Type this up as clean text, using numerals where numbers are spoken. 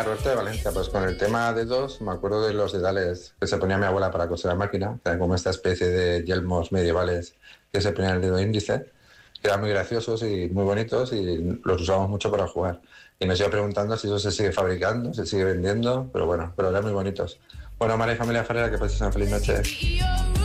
Hola, Roberto de Valencia. Pues con el tema de dos, me acuerdo de los dedales que se ponía mi abuela para coser la máquina, que eran como esta especie de yelmos medievales que se ponían el dedo índice, que eran muy graciosos y muy bonitos y los usamos mucho para jugar. Y me sigo preguntando si eso se sigue fabricando, se sigue vendiendo, pero bueno, pero eran muy bonitos. Bueno, María y familia Ferrera, que paséis una feliz noche.